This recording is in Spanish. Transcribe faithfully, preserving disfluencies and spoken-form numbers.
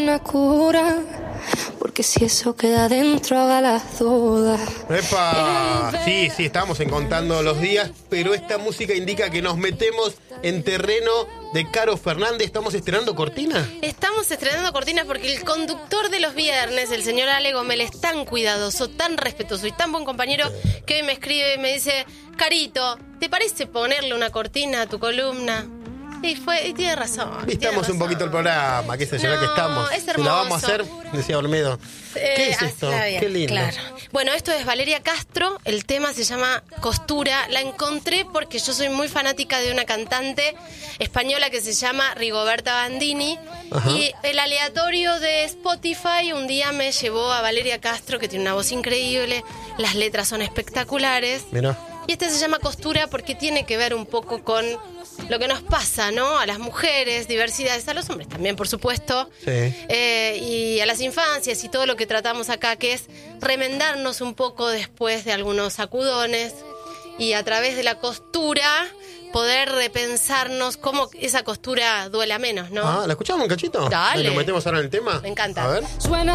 una cura, porque si eso queda dentro haga las dudas. ¡Epa! Sí, sí, estábamos en Contando los Días, pero esta música indica que nos metemos en terreno de Caro Fernández. ¿Estamos estrenando cortina? Estamos estrenando cortinas porque el conductor de los viernes, el señor Ale Gomel, es tan cuidadoso, tan respetuoso y tan buen compañero que hoy me escribe y me dice: Carito, ¿te parece ponerle una cortina a tu columna? Y fue, y tiene razón. Vistamos un poquito el programa, qué sé yo, No, ya que estamos. es Si la hermoso. vamos a hacer, decía Olmedo. Eh, ¿Qué es esto? está bien, Qué lindo. claro. Bueno, esto es Valeria Castro, el tema se llama Costura. La encontré porque yo soy muy fanática de una cantante española que se llama Rigoberta Bandini. Ajá. Y el aleatorio de Spotify un día me llevó a Valeria Castro, que tiene una voz increíble, las letras son espectaculares. Mirá. Y este se llama Costura porque tiene que ver un poco con lo que nos pasa, ¿no? A las mujeres, diversidades, a los hombres también, por supuesto. Sí. Eh, y a las infancias y todo lo que tratamos acá, que es remendarnos un poco después de algunos sacudones y a través de la costura poder repensarnos cómo esa costura duela menos, ¿no? Ah, ¿la escuchamos un cachito? Dale. ¿Nos metemos ahora en el tema? Me encanta. A ver. Suena